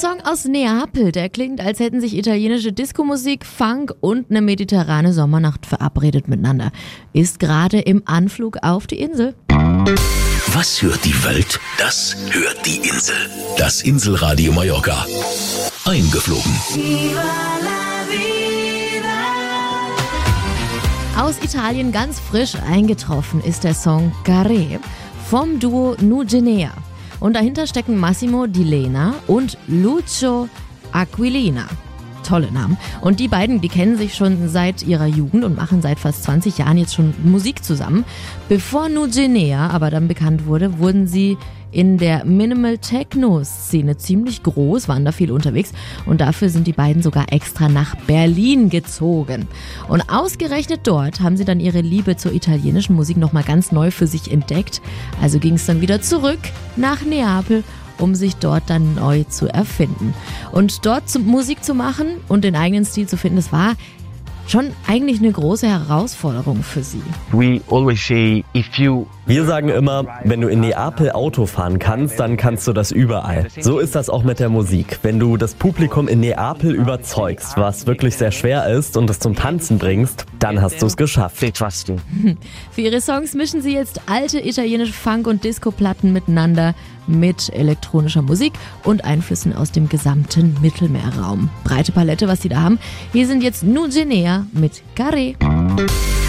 Song aus Neapel, der klingt, als hätten sich italienische Diskomusik, Funk und eine mediterrane Sommernacht verabredet miteinander. Ist gerade im Anflug auf die Insel. Was hört die Welt? Das hört die Insel. Das Inselradio Mallorca. Eingeflogen. Aus Italien ganz frisch eingetroffen ist der Song Carré vom Duo Nugenea. Und dahinter stecken Massimo Di Lena und Lucio Aquilina. Tolle Namen. Und die beiden, die kennen sich schon seit ihrer Jugend und machen seit fast 20 Jahren jetzt schon Musik zusammen. Bevor Nugenea aber dann bekannt wurde, wurden sie in der Minimal-Techno-Szene ziemlich groß, waren da viel unterwegs und dafür sind die beiden sogar extra nach Berlin gezogen. Und ausgerechnet dort haben sie dann ihre Liebe zur italienischen Musik nochmal ganz neu für sich entdeckt. Also ging es dann wieder zurück nach Neapel, um sich dort dann neu zu erfinden. Und dort Musik zu machen und den eigenen Stil zu finden, das war schon eigentlich eine große Herausforderung für sie. Wir sagen immer, wenn du in Neapel Auto fahren kannst, dann kannst du das überall. So ist das auch mit der Musik. Wenn du das Publikum in Neapel überzeugst, was wirklich sehr schwer ist, und es zum Tanzen bringst, dann hast du es geschafft. Für ihre Songs mischen sie jetzt alte italienische Funk- und Disco-Platten miteinander mit elektronischer Musik und Einflüssen aus dem gesamten Mittelmeerraum. Breite Palette, was sie da haben. Hier sind jetzt Nugenea mit Carré.